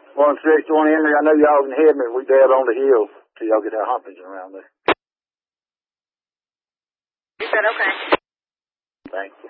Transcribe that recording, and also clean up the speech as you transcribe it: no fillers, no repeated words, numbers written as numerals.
161 Henry, I know y'all can hear me. We down on the hill till y'all get our humpage around there. You said okay. Thanks.